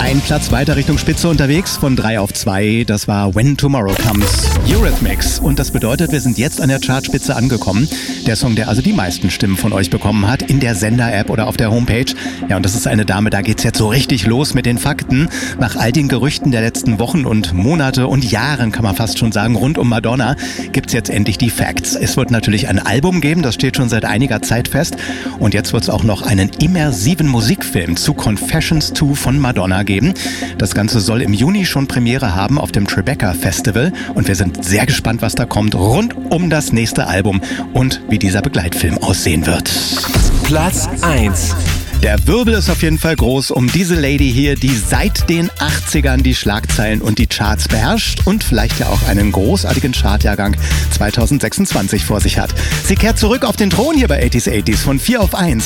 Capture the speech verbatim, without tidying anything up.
Ein Platz weiter Richtung Spitze unterwegs, von drei auf zwei. Das war When Tomorrow Comes, Eurythmics. Und das bedeutet, wir sind jetzt an der Chartspitze angekommen. Der Song, der also die meisten Stimmen von euch bekommen hat, in der Sender-App oder auf der Homepage. Ja, und das ist eine Dame, da geht's jetzt so richtig los mit den Fakten. Nach all den Gerüchten der letzten Wochen und Monate und Jahren, kann man fast schon sagen, rund um Madonna, gibt's jetzt endlich die Facts. Es wird natürlich ein Album geben, das steht schon seit einiger Zeit fest. Und jetzt wird's auch noch einen immersiven Musikfilm zu Confessions zwei von Madonna geben. Das Ganze soll im Juni schon Premiere haben auf dem Tribeca Festival und wir sind sehr gespannt, was da kommt rund um das nächste Album und wie dieser Begleitfilm aussehen wird. Platz eins. Der Wirbel ist auf jeden Fall groß um diese Lady hier, die seit den achtzigern die Schlagzeilen und die Charts beherrscht und vielleicht ja auch einen großartigen Chartjahrgang zwanzig sechsundzwanzig vor sich hat. Sie kehrt zurück auf den Thron hier bei achtziger achtziger von vier auf eins.